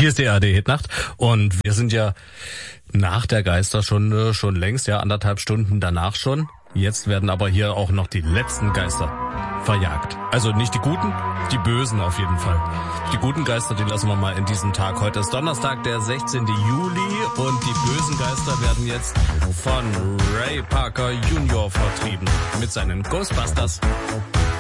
Hier ist die ARD-Hitnacht und wir sind ja nach der Geister schon längst, ja, 1,5 Stunden danach schon. Jetzt werden aber hier auch noch die letzten Geister verjagt. Also nicht die Guten, die Bösen auf jeden Fall. Die guten Geister, die lassen wir mal in diesem Tag. Heute ist Donnerstag, der 16. Juli und die bösen Geister werden jetzt von Ray Parker Jr. vertrieben mit seinen Ghostbusters.